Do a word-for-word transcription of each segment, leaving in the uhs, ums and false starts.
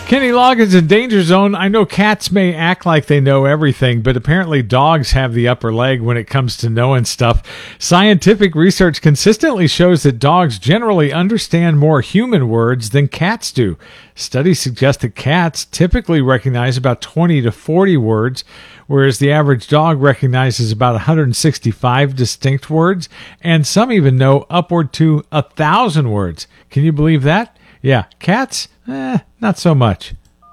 Kenny Loggins in Danger Zone. I know cats may act like they know everything, but apparently dogs have the upper leg when it comes to knowing stuff. Scientific research consistently shows that dogs generally understand more human words than cats do. Studies suggest that cats typically recognize about twenty to forty words, whereas the average dog recognizes about one hundred sixty-five distinct words, and some even know upward to a thousand words. Can you believe that? Yeah, cats, eh, not so much.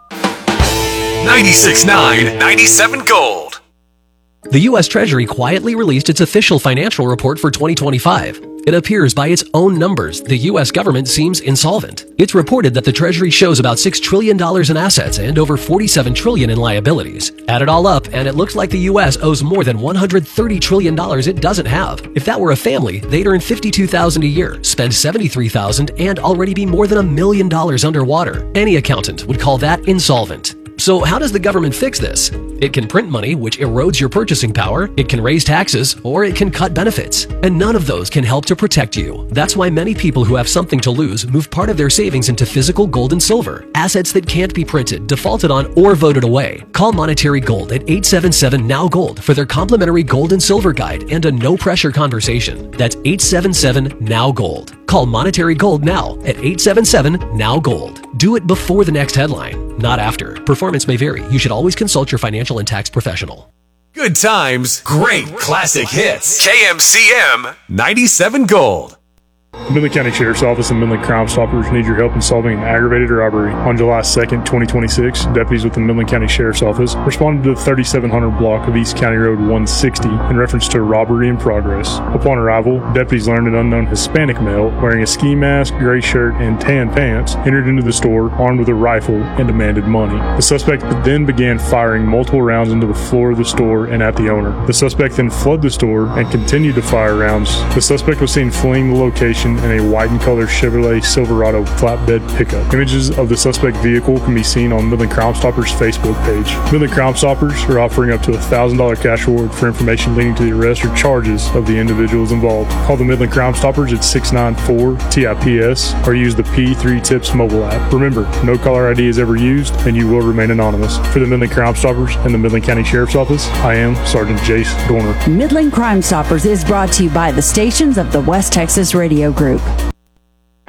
ninety-six point nine, ninety-seven Gold. The U S Treasury quietly released its official financial report for twenty twenty-five. It appears by its own numbers, the U S government seems insolvent. It's reported that the Treasury shows about six trillion dollars in assets and over forty-seven trillion dollars in liabilities. Add it all up, and it looks like the U S owes more than one hundred thirty trillion dollars it doesn't have. If that were a family, they'd earn fifty-two thousand dollars a year, spend seventy-three thousand dollars, and already be more than a million dollars underwater. Any accountant would call that insolvent. So how does the government fix this? It can print money, which erodes your purchasing power, it can raise taxes, or it can cut benefits. And none of those can help to protect you. That's why many people who have something to lose move part of their savings into physical gold and silver, assets that can't be printed, defaulted on, or voted away. Call Monetary Gold at eight seven seven, N O W Gold for their complimentary gold and silver guide and a no-pressure conversation. That's eight seven seven, N O W Gold. Call Monetary Gold now at eight seven seven, N O W Gold. Do it before the next headline, not after. Performance may vary. You should always consult your financial and tax professional. Good times, great classic hits. K M C M ninety-seven Gold. The Midland County Sheriff's Office and Midland Crime Stoppers need your help in solving an aggravated robbery. On July second, twenty twenty-six, deputies with the Midland County Sheriff's Office responded to the thirty-seven hundred block of East County Road one sixty in reference to a robbery in progress. Upon arrival, deputies learned an unknown Hispanic male wearing a ski mask, gray shirt, and tan pants entered into the store armed with a rifle and demanded money. The suspect then began firing multiple rounds into the floor of the store and at the owner. The suspect then fled the store and continued to fire rounds. The suspect was seen fleeing the location in a white and colored Chevrolet Silverado flatbed pickup. Images of the suspect vehicle can be seen on Midland Crime Stoppers' Facebook page. Midland Crime Stoppers are offering up to a one thousand dollars cash reward for information leading to the arrest or charges of the individuals involved. Call the Midland Crime Stoppers at six nine four T I P S or use the P three Tips mobile app. Remember, no caller I D is ever used and you will remain anonymous. For the Midland Crime Stoppers and the Midland County Sheriff's Office, I am Sergeant Jace Dorner. Midland Crime Stoppers is brought to you by the stations of the West Texas Radio Group.